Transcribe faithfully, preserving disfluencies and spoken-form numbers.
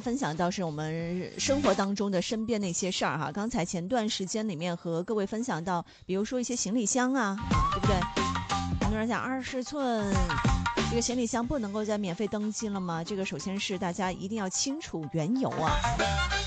分享到是我们生活当中的身边的一些事儿哈。刚才前段时间里面和各位分享到，比如说一些行李箱啊，啊对不对？很多人讲二十寸这个行李箱不能够再免费登机了吗？这个首先是大家一定要清楚缘由啊。